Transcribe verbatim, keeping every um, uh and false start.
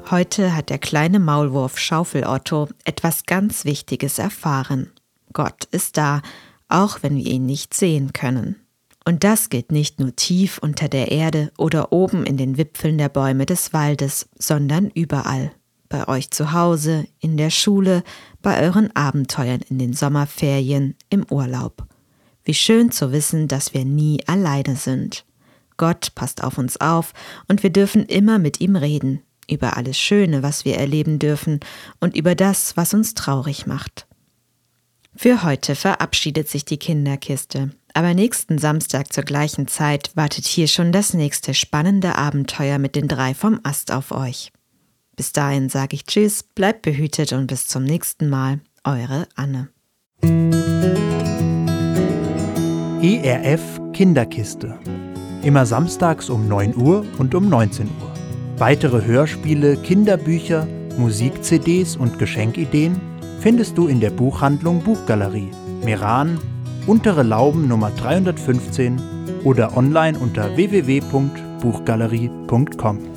Heute hat der kleine Maulwurf Schaufel-Otto etwas ganz Wichtiges erfahren. Gott ist da, auch wenn wir ihn nicht sehen können. Und das gilt nicht nur tief unter der Erde oder oben in den Wipfeln der Bäume des Waldes, sondern überall. Bei euch zu Hause, in der Schule, bei euren Abenteuern in den Sommerferien, im Urlaub. Wie schön zu wissen, dass wir nie alleine sind. Gott passt auf uns auf und wir dürfen immer mit ihm reden. Über alles Schöne, was wir erleben dürfen und über das, was uns traurig macht. Für heute verabschiedet sich die Kinderkiste, aber nächsten Samstag zur gleichen Zeit wartet hier schon das nächste spannende Abenteuer mit den drei vom Ast auf euch. Bis dahin sage ich Tschüss, bleibt behütet und bis zum nächsten Mal, eure Anne. E R F Kinderkiste. Immer samstags um neun Uhr und um neunzehn Uhr. Weitere Hörspiele, Kinderbücher, Musik-C Ds und Geschenkideen findest du in der Buchhandlung Buchgalerie, Meran, Untere Lauben Nummer dreihundertfünfzehn oder online unter w w w punkt buchgalerie punkt com.